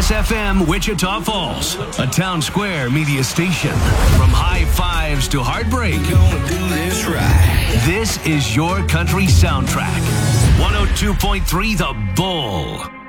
Kiss FM Wichita Falls, a Town Square media station. From high fives to heartbreak, Gonna do this right. this is your country soundtrack. 102.3 The Bull.